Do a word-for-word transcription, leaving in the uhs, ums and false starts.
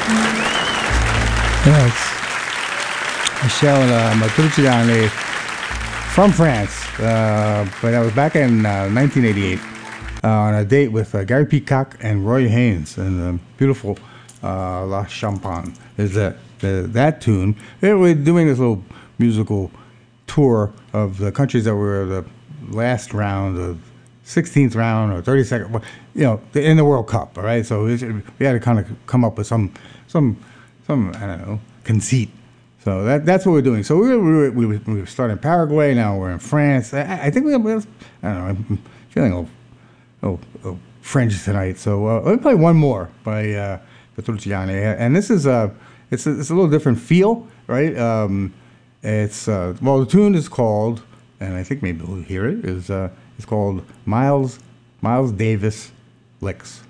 Yeah, it's Michel uh, Matriciani from France, uh, but I was back in uh, nineteen eighty-eight uh, on a date with uh, Gary Peacock and Roy Haynes, and the beautiful uh, La Champagne is that the, that tune. They were doing this little musical tour of the countries that were the last round of sixteenth round or thirty-second, well, you know, the- in the World Cup. All right, so we we had to kind of come up with some some some I don't know conceit. So that that's what we're doing. So we were, we were, we were, we were starting in Paraguay. Now we're in France. I, I think we we're, I don't know. I'm feeling a little, a little, a little French tonight. So uh, let me play one more by uh, Petrucciani, and this is a it's a, it's a little different feel, right? Um, it's uh, well, the tune is called, and I think maybe we'll hear it. Is uh, it's called Miles Miles Davis Licks.